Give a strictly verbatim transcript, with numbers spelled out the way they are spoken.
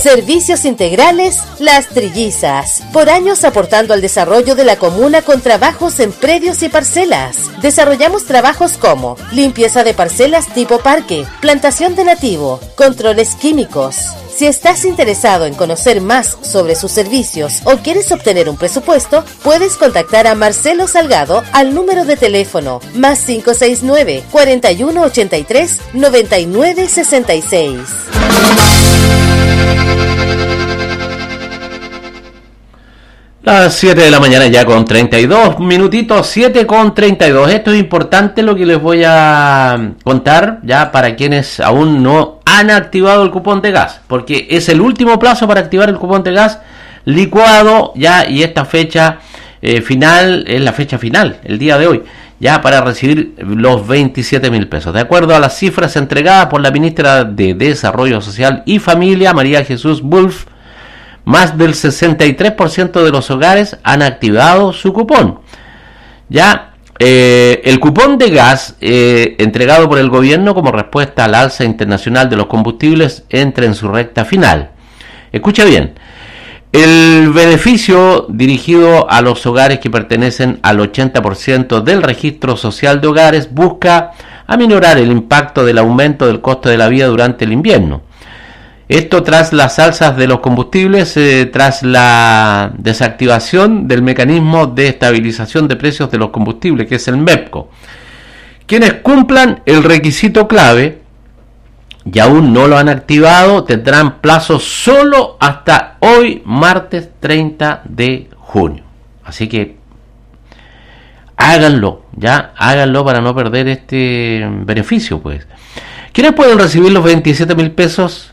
Servicios Integrales Las Trillizas. Por años aportando al desarrollo de la comuna con trabajos en predios y parcelas. Desarrollamos trabajos como limpieza de parcelas tipo parque, plantación de nativo, controles químicos. Si estás interesado en conocer más sobre sus servicios o quieres obtener un presupuesto, puedes contactar a Marcelo Salgado al número de teléfono más cinco seis nueve, cuarenta y uno ochenta y tres, noventa y nueve sesenta y seis. Las siete de la mañana ya con treinta y dos minutitos, siete con treinta y dos. Esto es importante lo que les voy a contar ya para quienes aún no han activado el cupón de gas, porque es el último plazo para activar el cupón de gas licuado ya, y esta fecha eh, final es la fecha final, el día de hoy, ya para recibir los veintisiete mil pesos. De acuerdo a las cifras entregadas por la ministra de Desarrollo Social y Familia, María Jesús Wolf, más del sesenta y tres por ciento de los hogares han activado su cupón. Ya, eh, el cupón de gas eh, entregado por el gobierno como respuesta al alza internacional de los combustibles entra en su recta final. Escucha bien, el beneficio dirigido a los hogares que pertenecen al ochenta por ciento del registro social de hogares busca aminorar el impacto del aumento del costo de la vida durante el invierno. Esto tras las alzas de los combustibles, eh, tras la desactivación del mecanismo de estabilización de precios de los combustibles, que es el MEPCO. Quienes cumplan el requisito clave y aún no lo han activado, tendrán plazo solo hasta hoy, martes treinta de junio. Así que háganlo, ya, háganlo para no perder este beneficio, pues. ¿Quiénes pueden recibir los veintisiete mil pesos?